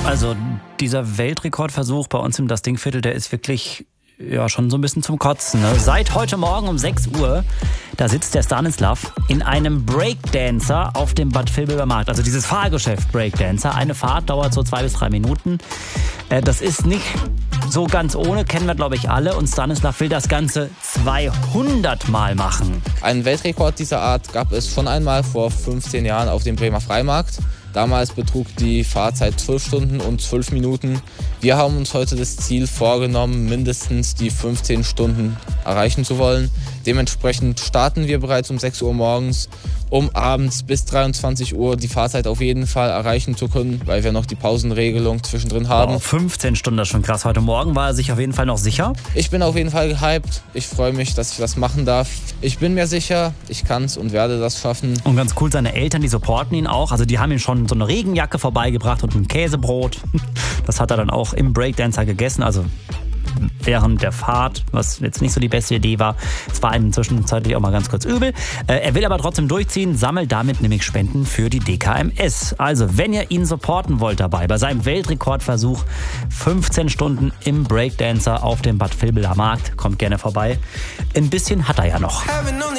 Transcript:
Also dieser Weltrekordversuch bei uns im Das Ding-Viertel, der ist wirklich schon so ein bisschen zum Kotzen. Ne? Seit heute Morgen um 6 Uhr, da sitzt der Stanislav in einem Breakdancer auf dem Bad Vilbel Markt. Also dieses Fahrgeschäft Breakdancer. Eine Fahrt dauert so 2 bis 3 Minuten. Das ist nicht so ganz ohne, kennen wir glaube ich alle. Und Stanislav will das Ganze 200 Mal machen. Einen Weltrekord dieser Art gab es schon einmal vor 15 Jahren auf dem Bremer Freimarkt. Damals betrug die Fahrzeit 12 Stunden und 12 Minuten. Wir haben uns heute das Ziel vorgenommen, mindestens die 15 Stunden erreichen zu wollen. Dementsprechend starten wir bereits um 6 Uhr morgens, um abends bis 23 Uhr die Fahrzeit auf jeden Fall erreichen zu können, weil wir noch die Pausenregelung zwischendrin haben. 15 Stunden, das ist schon krass. Heute Morgen war er sich auf jeden Fall noch sicher. Ich bin auf jeden Fall gehypt. Ich freue mich, dass ich das machen darf. Ich bin mir sicher, ich kann es und werde das schaffen. Und ganz cool, seine Eltern, die supporten ihn auch. Also die haben ihm schon so eine Regenjacke vorbeigebracht und ein Käsebrot. Das hat er dann auch im Breakdancer gegessen, also während der Fahrt, was jetzt nicht so die beste Idee war. Es war ihm zwischenzeitlich auch mal ganz kurz übel. Er will aber trotzdem durchziehen, sammelt damit nämlich Spenden für die DKMS. Also, wenn ihr ihn supporten wollt dabei, bei seinem Weltrekordversuch 15 Stunden im Breakdancer auf dem Bad Vilbeler Markt, kommt gerne vorbei. Ein bisschen hat er ja noch.